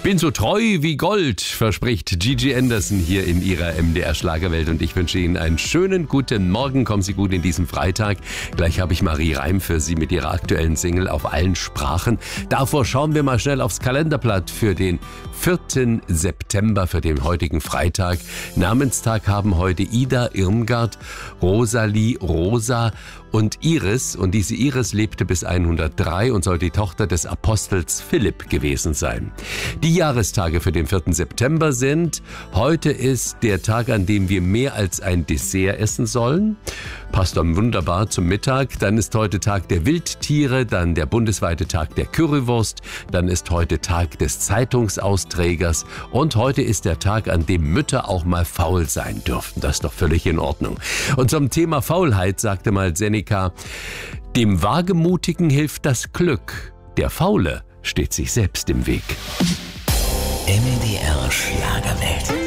Bin so treu wie Gold, verspricht Gigi Anderson hier in ihrer MDR-Schlagerwelt. Und ich wünsche Ihnen einen schönen guten Morgen. Kommen Sie gut in diesen Freitag. Gleich habe ich Marie Reim für Sie mit ihrer aktuellen Single auf allen Sprachen. Davor schauen wir mal schnell aufs Kalenderblatt für den 4. September, für den heutigen Freitag. Namenstag haben heute Ida Irmgard, Rosalie, Rosa und Iris. Und diese Iris lebte bis 103 und soll die Tochter des Apostels Philipp gewesen sein. Die Jahrestage für den 4. September sind: Heute ist der Tag, an dem wir mehr als ein Dessert essen sollen. Passt dann wunderbar zum Mittag. Dann ist heute Tag der Wildtiere, dann der bundesweite Tag der Currywurst, dann ist heute Tag des Zeitungsausträgers und heute ist der Tag, an dem Mütter auch mal faul sein dürften. Das ist doch völlig in Ordnung. Und zum Thema Faulheit sagte mal Seneca: Dem Wagemutigen hilft das Glück, der Faule steht sich selbst im Weg. MDR Schlagerwelt.